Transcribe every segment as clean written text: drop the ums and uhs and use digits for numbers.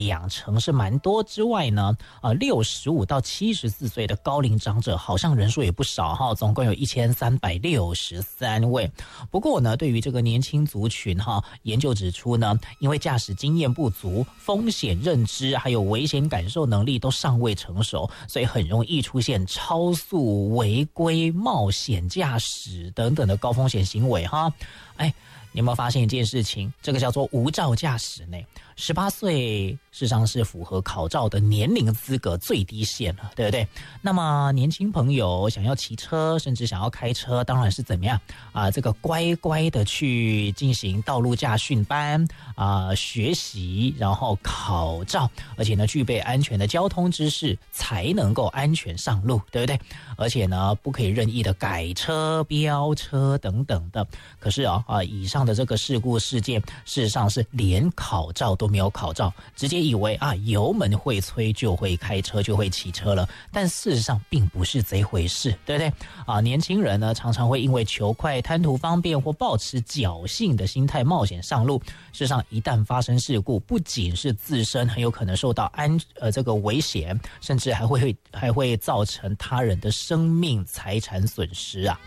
养成是蛮多之外呢，65到74岁的高龄长者好像人数也不少哈，总共有1363位。不过呢，对于这个年轻族群哈，研究指出呢，因为驾驶经验不足、风险认知还有危险感受能力都尚未成熟，所以很容易出现超速、违规、冒险驾驶等等的高风险行为哈。你有没有发现一件事情？这个叫做无照驾驶呢？18岁事实上是符合考照的年龄资格最低线了，对不对？那么年轻朋友想要骑车，甚至想要开车，当然是怎么样这个乖乖的去进行道路驾训班学习，然后考照，而且呢具备安全的交通知识，才能够安全上路，对不对？而且呢不可以任意的改车、飙车等等的。可是以上的这个事故事件，事实上是连考照都没有考照，直接以为油门会催就会开车就会骑车了，但事实上并不是这回事，对不对？年轻人呢常常会因为求快、贪图方便或抱持侥幸的心态冒险上路，事实上一旦发生事故，不仅是自身很有可能受到这个危险，甚至还会造成他人的生命财产损失啊。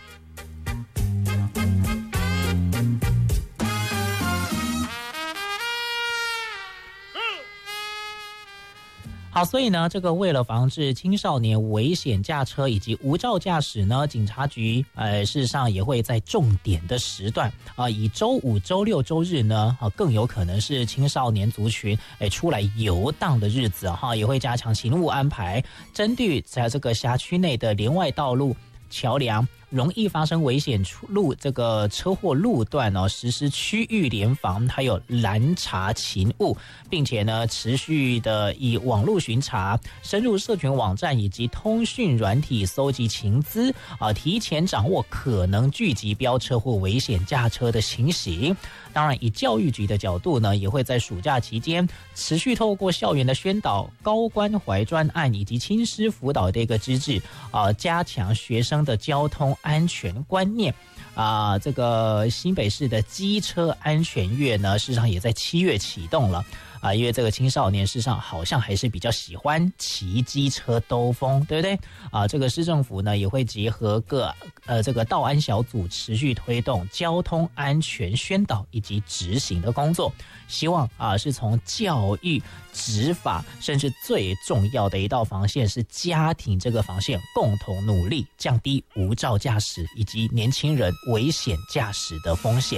好，所以呢，这个为了防治青少年危险驾车以及无照驾驶呢，警察局事实上也会在重点的时段以周五、周六、周日呢更有可能是青少年族群出来游荡的日子也会加强勤务安排，针对在这个辖区内的连外道路、桥梁容易发生危险这个车祸路段实施区域联防，还有拦查勤务，并且呢持续的以网络巡查、深入社群网站以及通讯软体搜集情资提前掌握可能聚集飙车或危险驾车的情形。当然以教育局的角度呢，也会在暑假期间持续透过校园的宣导、高关怀专案以及亲师辅导的一个机制加强学生的交通安全观念这个新北市的机车安全月呢，事实上也在7月启动了因为这个青少年事实上好像还是比较喜欢骑机车兜风，对不对这个市政府呢也会结合这个道安小组，持续推动交通安全宣导以及执行的工作，希望是从教育、执法，甚至最重要的一道防线是家庭这个防线，共同努力降低无照驾驶以及年轻人危险驾驶的风险。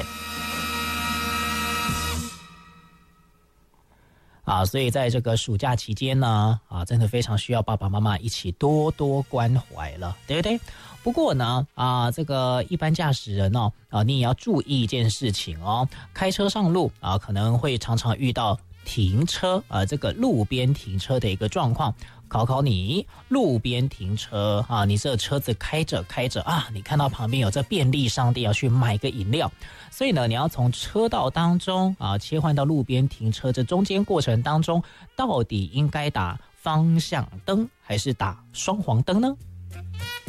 所以在这个暑假期间呢，真的非常需要爸爸妈妈一起多多关怀了，对不对？不过呢，这个一般驾驶人你也要注意一件事情开车上路可能会常常遇到停车这个路边停车的一个状况。考考你，路边停车你这车子开着你看到旁边有这便利商店，要去买个饮料，所以呢，你要从车道当中切换到路边停车，这中间过程当中，到底应该打方向灯还是打双黄灯呢？